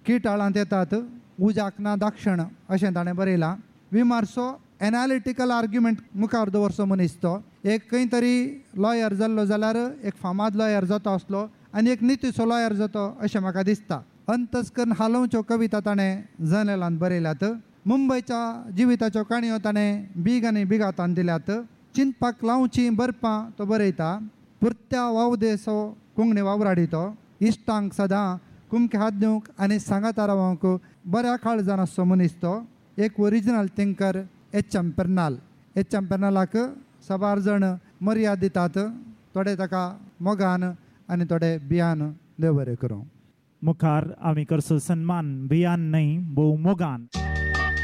किटाळांत येतात उज्याक ना दाक्षण अशें ताणें बरयलां. विमर्शो एनालिटिकल आर्ग्युमेंट मुखार दवरचो मनीस तो. एक खंय तरी लॉयर जाल्लो जाल्यार एक फामाद लॉयर जातो आसलो आनी एक नितीचो लॉयर जातो अशें म्हाका दिसता. अंतस्करण हालोवच्यो कविता ताणें जर्नलांत बरयल्यात. मुंबयच्या जिविताच्यो काणयो ताणें बीग आनी बिगातान दिल्यात. चिंतपाक लावचीं बरपां तो बरयता. पुरत्या वावदेसो कोंकणी वावराडी तो. इश्टांक सदां कुमके हात दिवंक आनी सांगाता रावंक बऱ्या काळजान आसचो मनीस तो. एक original thinker HM. Pernal. HM. पेर्नालाक साबार जण मर्याद दितात. थोडे ताका मोगान आनी थोडे भियान. देव बरें करूं. मुखार आमी करचो सन्मान भियान न्हय भोव मोगान.